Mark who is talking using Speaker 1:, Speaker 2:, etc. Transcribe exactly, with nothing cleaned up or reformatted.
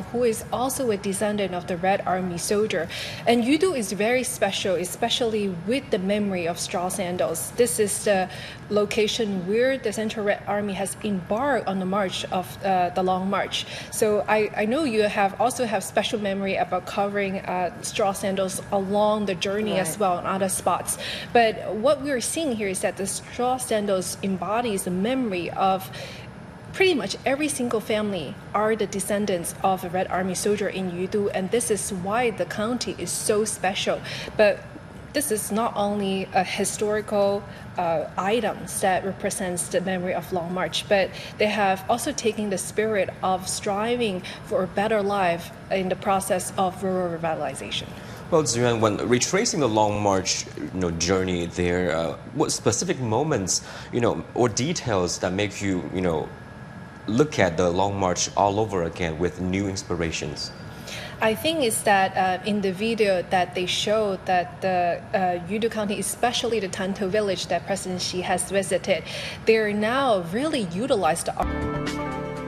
Speaker 1: who is also a descendant of the Red Army soldier. And Yudu is very special, especially with the memory of straw sandals. This is the location where the Central Red Army has embarked on the march of uh, the Long March. So I, I know you have also have special memory about covering uh, straw sandals along the journey right. as well in other spots. But what we're seeing here is that the straw sandals embodies the memory of pretty much every single family are the descendants of a Red Army soldier in Yudu, and this is why the county is so special. But this is not only a historical uh, items that represents the memory of Long March, but they have also taken the spirit of striving for a better life in the process of rural revitalization.
Speaker 2: Well, Ziyuan, when retracing the Long March, you know, journey there, uh, what specific moments, you know, or details that make you, you know, look at the Long March all over again with new inspirations?
Speaker 1: I think it's that uh, in the video that they showed that the uh, Yudu County, especially the Tanto village that President Xi has visited, they're now really utilized the